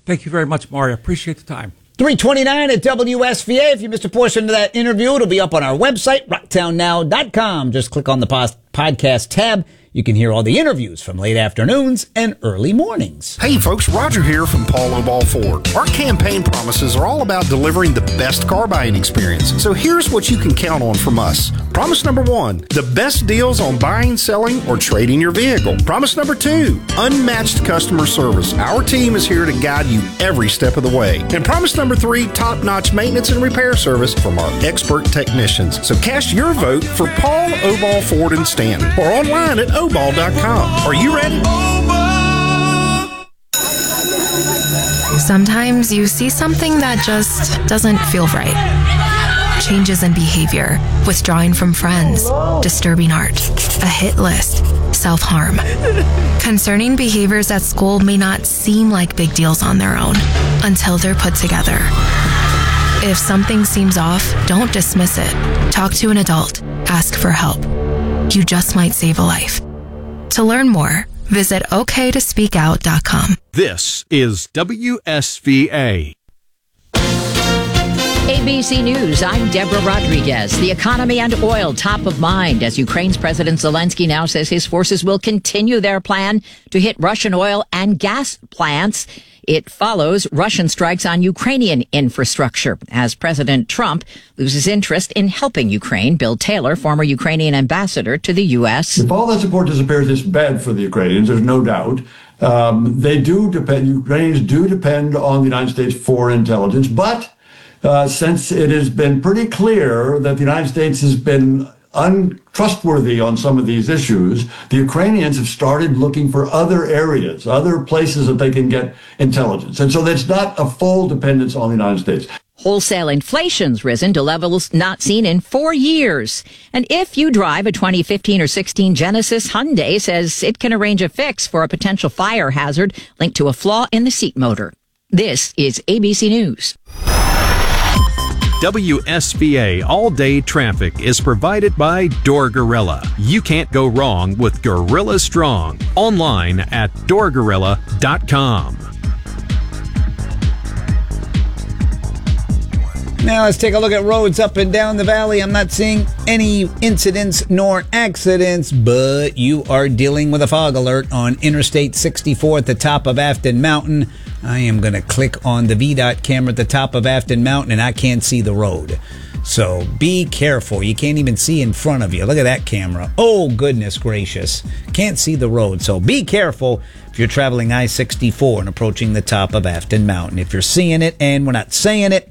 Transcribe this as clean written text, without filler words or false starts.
Thank you very much, Mario. Appreciate the time. 3:29 at WSVA. If you missed a portion of that interview, it'll be up on our website, rocktownnow.com. Just click on the podcast tab. You can hear all the interviews from late afternoons and early mornings. Hey folks, Roger here from Paul Obal Ford. Our campaign promises are all about delivering the best car buying experience. So here's what you can count on from us. Promise number 1, the best deals on buying, selling, or trading your vehicle. Promise number 2, unmatched customer service. Our team is here to guide you every step of the way. And promise number 3, top-notch maintenance and repair service from our expert technicians. So cast your vote for Paul Obal Ford in Stanton or online at obal.com. Are you ready? Sometimes you see something that just doesn't feel right. Changes in behavior, withdrawing from friends, disturbing art, a hit list, self-harm. Concerning behaviors at school may not seem like big deals on their own until they're put together. If something seems off, don't dismiss it. Talk to an adult. Ask for help. You just might save a life. To learn more, visit okaytospeakout.com. This is WSVA. ABC News, I'm Deborah Rodriguez. The economy and oil top of mind as Ukraine's President Zelensky now says his forces will continue their plan to hit Russian oil and gas plants. It follows Russian strikes on Ukrainian infrastructure as President Trump loses interest in helping Ukraine. Bill Taylor, former Ukrainian ambassador to the U.S. If all that support disappears, it's bad for the Ukrainians, there's no doubt. Ukrainians do depend on the United States for intelligence, but since it has been pretty clear that the United States has been untrustworthy on some of these issues, the Ukrainians have started looking for other areas, other places that they can get intelligence. And so that's not a full dependence on the United States. Wholesale inflation's risen to levels not seen in 4 years. And if you drive a 2015 or 16 Genesis, Hyundai says it can arrange a fix for a potential fire hazard linked to a flaw in the seat motor. This is ABC News. WSVA all-day traffic is provided by Door Gorilla. You can't go wrong with Gorilla Strong. Online at doorgorilla.com. Now let's take a look at roads up and down the valley. I'm not seeing any incidents nor accidents, but you are dealing with a fog alert on Interstate 64 at the top of Afton Mountain. I am going to click on the VDOT camera at the top of Afton Mountain, and I can't see the road. So be careful. You can't even see in front of you. Look at that camera. Oh, goodness gracious. Can't see the road. So be careful if you're traveling I-64 and approaching the top of Afton Mountain. If you're seeing it and we're not saying it,